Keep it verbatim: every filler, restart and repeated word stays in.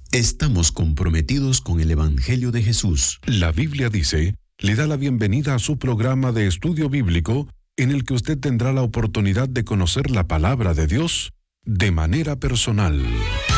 Estamos comprometidos con el Evangelio de Jesús. La Biblia dice, le da la bienvenida a su programa de estudio bíblico, en el que usted tendrá la oportunidad de conocer la palabra de Dios de manera personal.